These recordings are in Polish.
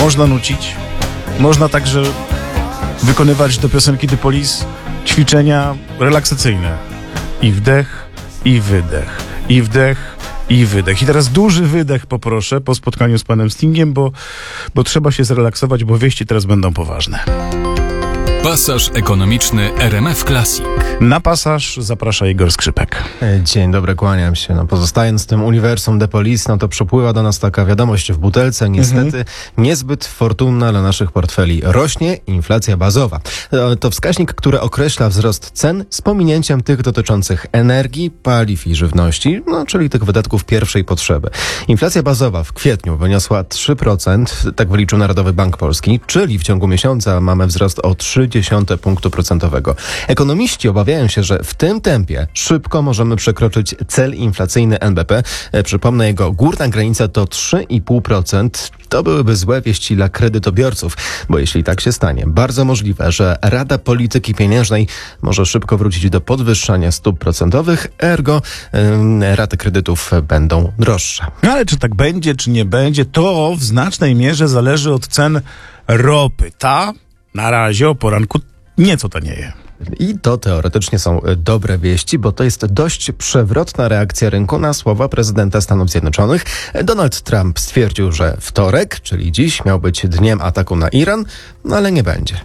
Można nucić, można także wykonywać do piosenki The Police ćwiczenia relaksacyjne. I wdech, i wydech, i wdech, i wydech. I teraz duży wydech poproszę po spotkaniu z panem Stingiem, bo trzeba się zrelaksować, bo wieści teraz będą poważne. Pasaż ekonomiczny RMF Classic. Na pasaż zaprasza Igor Skrzypek. Dzień dobry, kłaniam się. Pozostając w tym uniwersum The Police, to przepływa do nas taka wiadomość w butelce, niestety niezbyt fortunna dla naszych portfeli. Rośnie inflacja bazowa. To wskaźnik, który określa wzrost cen z pominięciem tych dotyczących energii, paliw i żywności, czyli tych wydatków pierwszej potrzeby. Inflacja bazowa w kwietniu wyniosła 3%, tak wyliczył Narodowy Bank Polski, czyli w ciągu miesiąca mamy wzrost o 0,3 punktu procentowego. Ekonomiści obawiają się, że w tym tempie szybko możemy przekroczyć cel inflacyjny NBP. Przypomnę, jego górna granica to 3,5%. To byłyby złe wieści dla kredytobiorców, bo jeśli tak się stanie, bardzo możliwe, że Rada Polityki Pieniężnej może szybko wrócić do podwyższania stóp procentowych, ergo raty kredytów będą droższe. Ale czy tak będzie, czy nie będzie, to w znacznej mierze zależy od cen ropy. Ta na razie o poranku nieco tanieje. I to teoretycznie są dobre wieści, bo to jest dość przewrotna reakcja rynku na słowa prezydenta Stanów Zjednoczonych. Donald Trump stwierdził, że wtorek, czyli dziś, miał być dniem ataku na Iran, ale nie będzie.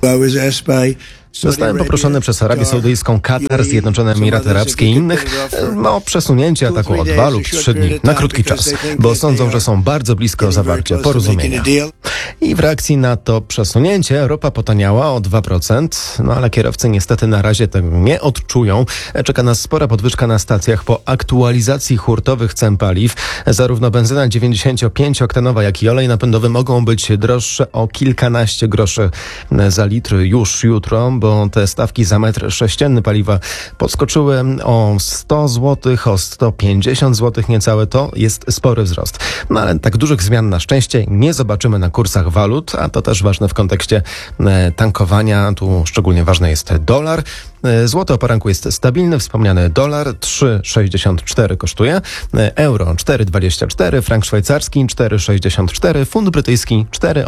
Zostałem poproszony przez Arabię Saudyjską, Katar, Zjednoczone Emiraty Arabskie i innych o przesunięcie ataku o 2 lub 3 dni na krótki czas, bo sądzą, że są bardzo blisko zawarcia porozumienia. I w reakcji na to przesunięcie ropa potaniała o 2%, ale kierowcy niestety na razie tego nie odczują. Czeka nas spora podwyżka na stacjach po aktualizacji hurtowych cen paliw. Zarówno benzyna 95-oktanowa, jak i olej napędowy mogą być droższe o kilkanaście groszy za litr już jutro, bo te stawki za metr sześcienny paliwa podskoczyły o 100 zł, o 150 zł niecałe. To jest spory wzrost. Ale tak dużych zmian na szczęście nie zobaczymy na kursach walut, a to też ważne w kontekście tankowania. Tu szczególnie ważny jest dolar. Złoty o poranku jest stabilny, wspomniany dolar 3,64 kosztuje, euro 4,24, frank szwajcarski 4,64, funt brytyjski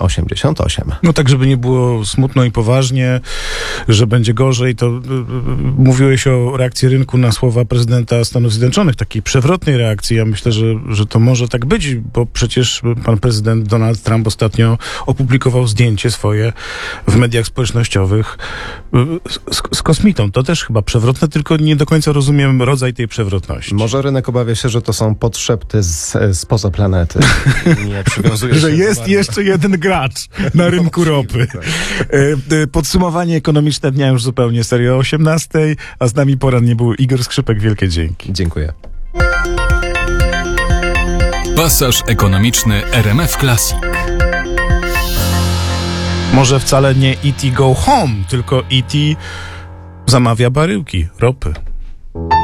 4,88. Tak, żeby nie było smutno i poważnie, że będzie gorzej, to mówiłeś o reakcji rynku na słowa prezydenta Stanów Zjednoczonych, takiej przewrotnej reakcji. Ja myślę, że to może tak być, bo przecież pan prezydent Donald Trump ostatnio opublikował zdjęcie swoje w mediach społecznościowych z kosmitą. To też chyba przewrotne, tylko nie do końca rozumiem rodzaj tej przewrotności. Może rynek obawia się, że to są podszepty spoza planety. Nie przywiązuje się że jest jeszcze jeden gracz na rynku ropy. Podsumowanie ekonomiczne dnia już zupełnie serio o 18:00, a z nami porannie był Igor Skrzypek. Wielkie dzięki. Dziękuję. Pasaż ekonomiczny RMF Classic. Może wcale nie E.T. go home, tylko E.T. zamawia baryłki ropy.